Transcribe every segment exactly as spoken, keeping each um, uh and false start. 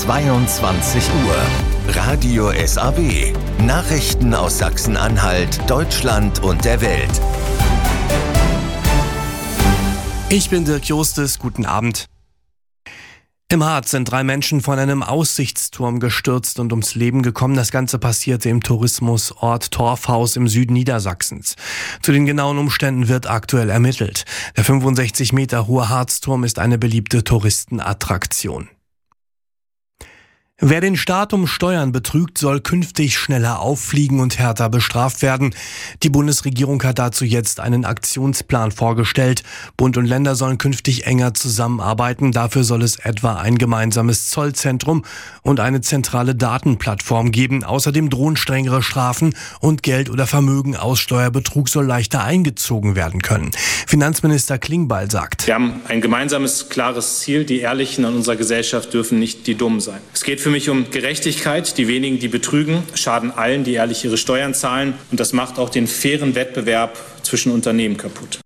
zweiundzwanzig Uhr. Radio S A W. Nachrichten aus Sachsen-Anhalt, Deutschland und der Welt. Ich bin Dirk Justus, guten Abend. Im Harz sind drei Menschen von einem Aussichtsturm gestürzt und ums Leben gekommen. Das Ganze passierte im Tourismusort Torfhaus im Süden Niedersachsens. Zu den genauen Umständen wird aktuell ermittelt. Der fünfundsechzig Meter hohe Harzturm ist eine beliebte Touristenattraktion. Wer den Staat um Steuern betrügt, soll künftig schneller auffliegen und härter bestraft werden. Die Bundesregierung hat dazu jetzt einen Aktionsplan vorgestellt. Bund und Länder sollen künftig enger zusammenarbeiten. Dafür soll es etwa ein gemeinsames Zollzentrum und eine zentrale Datenplattform geben. Außerdem drohen strengere Strafen und Geld oder Vermögen aus Steuerbetrug soll leichter eingezogen werden können. Finanzminister Klingbeil sagt: Wir haben ein gemeinsames, klares Ziel. Die Ehrlichen in unserer Gesellschaft dürfen nicht die Dummen sein. Es geht für mich um Gerechtigkeit. Die wenigen, die betrügen, schaden allen, die ehrlich ihre Steuern zahlen. Und das macht auch den fairen Wettbewerb zwischen Unternehmen kaputt.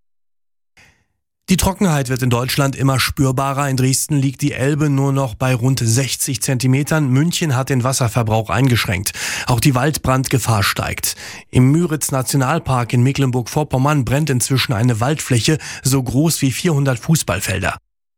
Die Trockenheit wird in Deutschland immer spürbarer. In Dresden liegt die Elbe nur noch bei rund sechzig Zentimetern. München hat den Wasserverbrauch eingeschränkt. Auch die Waldbrandgefahr steigt. Im Müritz-Nationalpark in Mecklenburg-Vorpommern brennt inzwischen eine Waldfläche so groß wie vierhundert Fußballfelder.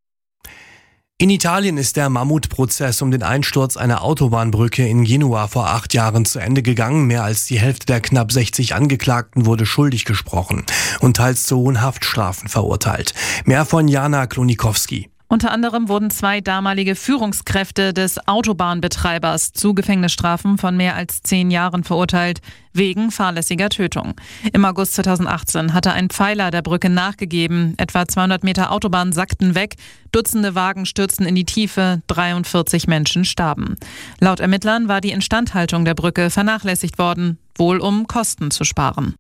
In Italien ist der Mammutprozess um den Einsturz einer Autobahnbrücke in Genua vor acht Jahren zu Ende gegangen. Mehr als die Hälfte der knapp sechzig Angeklagten wurde schuldig gesprochen und teils zu hohen Haftstrafen verurteilt. Mehr von Jana Klonikowski. Unter anderem wurden zwei damalige Führungskräfte des Autobahnbetreibers zu Gefängnisstrafen von mehr als zehn Jahren verurteilt, wegen fahrlässiger Tötung. Im August zweitausendachtzehn hatte ein Pfeiler der Brücke nachgegeben. Etwa zweihundert Meter Autobahn sackten weg, Dutzende Wagen stürzten in die Tiefe, dreiundvierzig Menschen starben. Laut Ermittlern war die Instandhaltung der Brücke vernachlässigt worden, wohl um Kosten zu sparen.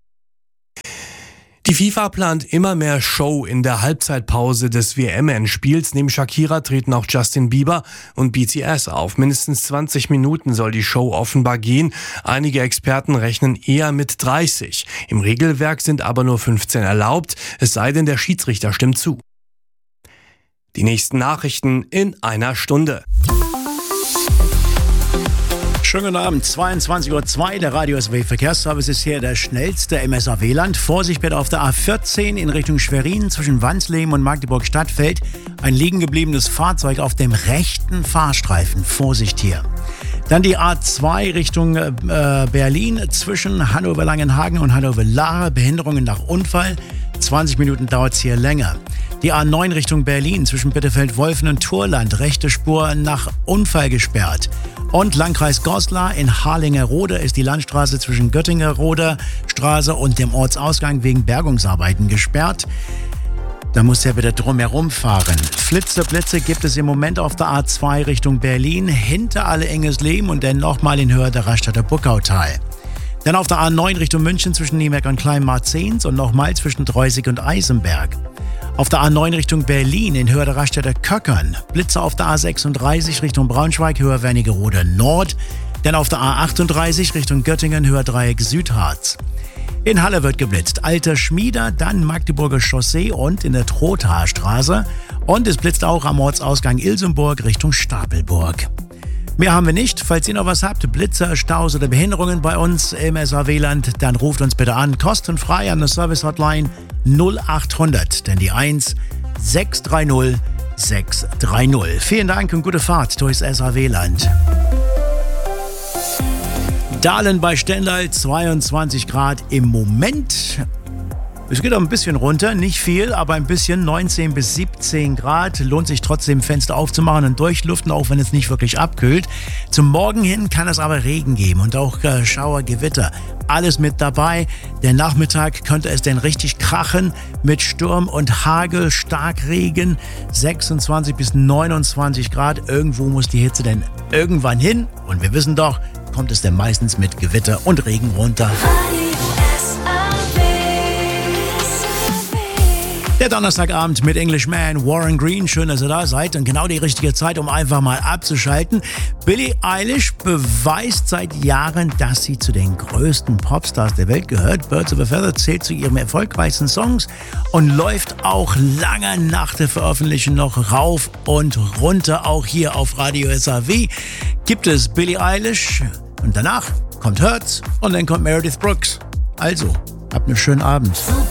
Die FIFA plant immer mehr Show in der Halbzeitpause des W M-Endspiels. Neben Shakira treten auch Justin Bieber und B T S auf. Mindestens zwanzig Minuten soll die Show offenbar gehen. Einige Experten rechnen eher mit dreißig. Im Regelwerk sind aber nur fünfzehn erlaubt, es sei denn, der Schiedsrichter stimmt zu. Die nächsten Nachrichten in einer Stunde. Schönen guten Abend, zweiundzwanzig Uhr zwei, der Radio S A W Verkehrsservice ist hier der schnellste im S A W-Land. Vorsicht bitte auf der A vierzehn in Richtung Schwerin zwischen Wansleben und Magdeburg-Stadtfeld. Ein liegen gebliebenes Fahrzeug auf dem rechten Fahrstreifen. Vorsicht hier. Dann die A zwei Richtung äh, Berlin zwischen Hannover-Langenhagen und Hannover-Laache. Behinderungen nach Unfall. zwanzig Minuten dauert es hier länger. Die A neun Richtung Berlin zwischen Bitterfeld-Wolfen und Turland. Rechte Spur nach Unfall gesperrt. Und Landkreis Goslar in Harlingerode ist die Landstraße zwischen Göttingerode Straße und dem Ortsausgang wegen Bergungsarbeiten gesperrt. Da muss er wieder drumherum fahren. Flitze-Blitze gibt es im Moment auf der A zwei Richtung Berlin, hinter Alle-Engesleben und dann nochmal in Höhe der Raststätter Buckautal. Dann auf der A neun Richtung München zwischen Niemerk und Kleinmarzens und nochmal zwischen Dreusig und Eisenberg. Auf der A neun Richtung Berlin in Höhe der Raststätter Köckern. Blitze auf der A sechsunddreißig Richtung Braunschweig, Höhe Wernigerode Nord. Dann auf der A achtunddreißig Richtung Göttingen, Höhe Dreieck Südharz. In Halle wird geblitzt. Alter Schmieder, dann Magdeburger Chaussee und in der Trothaarstraße. Und es blitzt auch am Ortsausgang Ilsenburg Richtung Stapelburg. Mehr haben wir nicht. Falls ihr noch was habt, Blitzer, Staus oder Behinderungen bei uns im S A W-Land, dann ruft uns bitte an. Kostenfrei an der Service-Hotline null achthundert, denn die eins sechs drei null sechs drei null. Vielen Dank und gute Fahrt durchs S A W-Land. Dahlen bei Stendal, zweiundzwanzig Grad im Moment. Es geht auch ein bisschen runter, nicht viel, aber ein bisschen, neunzehn bis siebzehn Grad. Lohnt sich trotzdem, Fenster aufzumachen und durchlüften, auch wenn es nicht wirklich abkühlt. Zum Morgen hin kann es aber Regen geben und auch äh, Schauer, Gewitter. Alles mit dabei. Der Nachmittag könnte es denn richtig krachen mit Sturm und Hagel, Starkregen. sechsundzwanzig bis neunundzwanzig Grad. Irgendwo muss die Hitze denn irgendwann hin. Und wir wissen doch, kommt es denn meistens mit Gewitter und Regen runter. Der Donnerstagabend mit Englishman, Warren Green. Schön, dass ihr da seid. Und genau die richtige Zeit, um einfach mal abzuschalten. Billie Eilish beweist seit Jahren, dass sie zu den größten Popstars der Welt gehört. Birds of a Feather zählt zu ihren erfolgreichsten Songs und läuft auch lange nach der Veröffentlichung noch rauf und runter. Auch hier auf Radio S A W gibt es Billie Eilish. Und danach kommt Hurts und dann kommt Meredith Brooks. Also, habt einen schönen Abend.